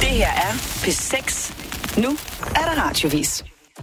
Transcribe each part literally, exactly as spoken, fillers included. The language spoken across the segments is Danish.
Det her er P seks. Nu er der radiovis.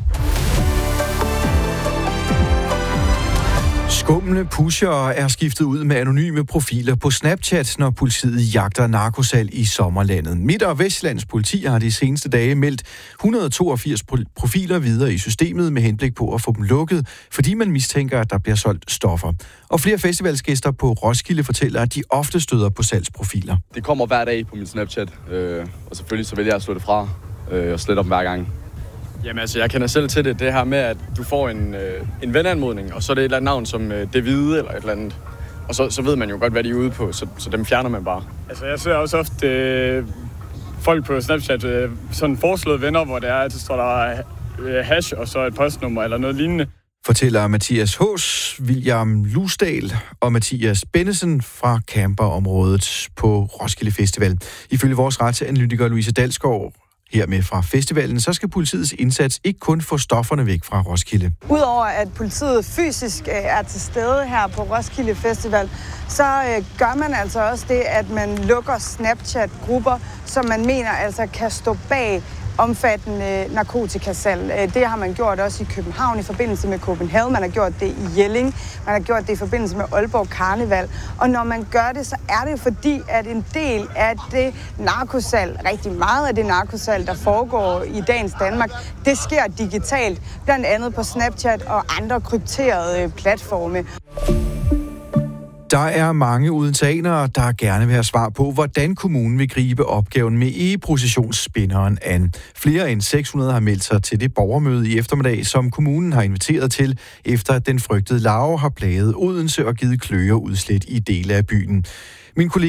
Skumle pushere er skiftet ud med anonyme profiler på Snapchat, når politiet jagter narkosalg i sommerlandet. Midt- og Vestlands politi har de seneste dage meldt et hundrede og toogfirs profiler videre i systemet med henblik på at få dem lukket, fordi man mistænker, at der bliver solgt stoffer. Og flere festivalsgæster på Roskilde fortæller, at de ofte støder på salgsprofiler. Det kommer hver dag på min Snapchat, øh, og selvfølgelig så vælger jeg at slå det fra øh, og slette dem hver gang. Jamen altså, jeg kender selv til det, det her med, at du får en, øh, en venanmodning, og så er det et eller andet navn som øh, Det Hvide eller et eller andet. Og så, så ved man jo godt, hvad de er ude på, så, så dem fjerner man bare. Altså, jeg ser også ofte øh, folk på Snapchat, øh, sådan foreslåede venner, hvor det er, at der står der øh, hash og så et postnummer eller noget lignende. Fortæller Mathias Hås, William Lusdal og Mathias Bennesen fra camperområdet på Roskilde Festival. Ifølge vores retsanalytiker Louise Dalsgaard hermed fra festivalen, så skal politiets indsats ikke kun få stofferne væk fra Roskilde. Udover at politiet fysisk er til stede her på Roskilde Festival, så gør man altså også det, at man lukker Snapchat-grupper, som man mener altså kan stå bag omfattende narkotikasalg. Det har man gjort også i København i forbindelse med Copenhagen. Man har gjort det i Jelling. Man har gjort det i forbindelse med Aalborg Karneval. Og når man gør det, så er det fordi, at en del af det narkosalg, rigtig meget af det narkosalg, der foregår i dagens Danmark, det sker digitalt. Blandt andet på Snapchat og andre krypterede platforme. Der er mange odenseanere, der gerne vil have svar på, hvordan kommunen vil gribe opgaven med e-processionsspinderen an. Flere end seks hundrede har meldt sig til det borgermøde i eftermiddag, som kommunen har inviteret til, efter at den frygtede larve har plaget Odense og givet kløer udslæt i dele af byen. Min kollega